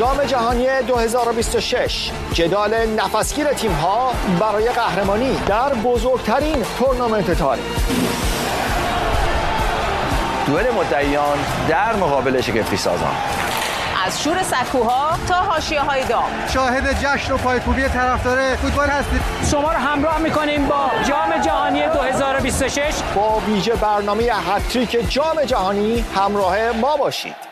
جام جهانی 2026 جدال نفسگیر تیم‌ها برای قهرمانی در بزرگترین تورنمنت تاریخ. دوئل مدعیان در مقابل شگفتی سازان. از شور سکوها تا حاشیه‌های داغ. شاهد جشن و پایکوبی طرفدار فوتبال هستید. شما رو همراه می‌کنیم با جام جهانی 2026 با ویژه برنامه هتریک جام جهانی همراه ما باشید.